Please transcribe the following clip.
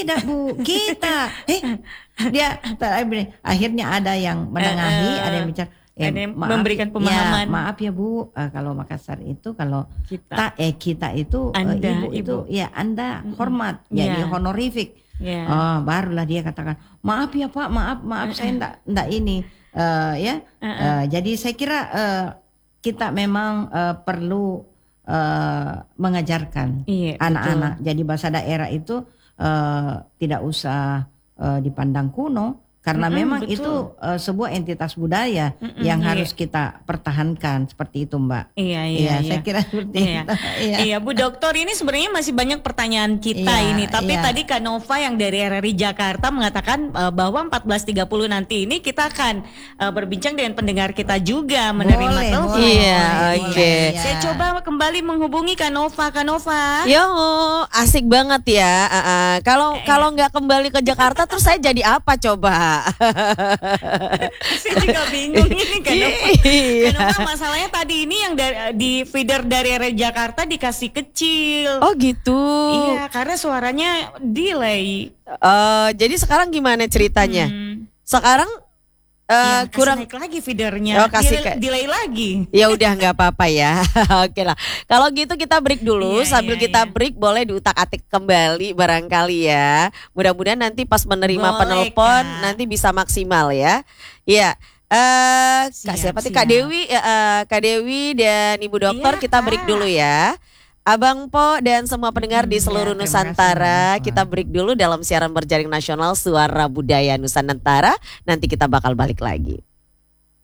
Tidak Bu, kita. Dia akhirnya ada yang menengahi, ada yang bicara. Ada yang Maaf, memberikan pemahaman. Ya, maaf ya Bu, kalau Makassar itu kalau kita itu Anda, ibu itu ya Anda hormat, jadi honorific. Barulah dia katakan maaf ya Pak, maaf saya enggak ini jadi saya kira kita memang perlu mengajarkan anak-anak. Jadi bahasa daerah itu tidak usah dipandang kuno. Karena memang itu sebuah entitas budaya yang harus kita pertahankan seperti itu Mbak. Iya. Saya kira seperti itu. Iya Bu Dokter, ini sebenarnya masih banyak pertanyaan kita ini. Tapi tadi Kak Nova yang dari RRI Jakarta mengatakan bahwa 14.30 nanti ini kita akan berbincang dengan pendengar kita juga menerima telepon. Iya, oke. Saya coba kembali menghubungi Kak Nova. Kak Nova. Yo, asik banget ya. Kalau nggak kembali ke Jakarta terus saya jadi apa coba? Saya juga bingung ini kenapa masalahnya tadi ini yang di feeder dari RRI Jakarta dikasih kecil. Oh gitu. Iya, karena suaranya delay. Jadi sekarang gimana ceritanya? Sekarang kurang naik lagi feedernya. Delay lagi. Ya udah nggak apa-apa ya. Oke lah. Kalau gitu kita break dulu. Sambil kita break boleh diutak-atik kembali barangkali ya. Mudah-mudahan nanti pas menerima penelpon nanti bisa maksimal ya. Iya. Siapa sih Kak Dewi? Kak Dewi dan Ibu Dokter kita break dulu ya. Abang Po dan semua pendengar di seluruh Nusantara, kita break dulu dalam siaran berjaring nasional Suara Budaya Nusantara. Nanti kita bakal balik lagi.